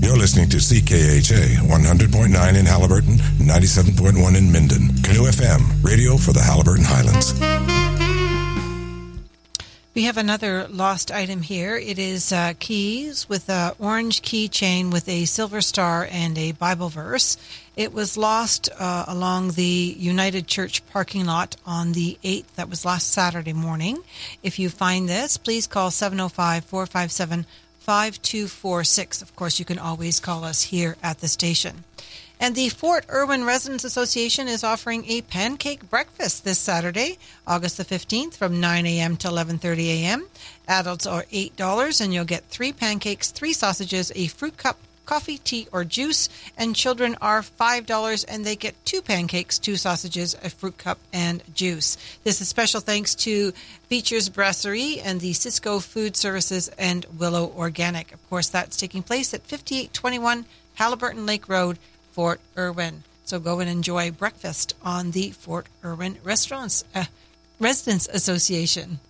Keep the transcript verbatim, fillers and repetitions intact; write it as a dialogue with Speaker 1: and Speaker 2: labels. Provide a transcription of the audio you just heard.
Speaker 1: You're listening to C K H A, one hundred point nine in Halliburton, ninety-seven point one in Minden. Canoe F M, radio for the Halliburton Highlands.
Speaker 2: We have another lost item here. It is uh, keys with an orange keychain with a silver star and a Bible verse. It was lost uh, along the United Church parking lot on the eighth. That was last Saturday morning. If you find this, please call seven oh five, four five seven, five two four six. Of course, you can always call us here at the station. And the Fort Irwin Residents Association is offering a pancake breakfast this Saturday, August the fifteenth, from nine a.m. to eleven thirty a.m. Adults are eight dollars, and you'll get three pancakes, three sausages, a fruit cup, coffee, tea, or juice. And children are five dollars, and they get two pancakes, two sausages, a fruit cup, and juice. This is special thanks to Beecher's Brasserie and the Cisco Food Services and Willow Organic. Of course, that's taking place at fifty-eight twenty-one Halliburton Lake Road, Fort Irwin. So go and enjoy breakfast on the Fort Irwin Restaurants uh, Residents Association.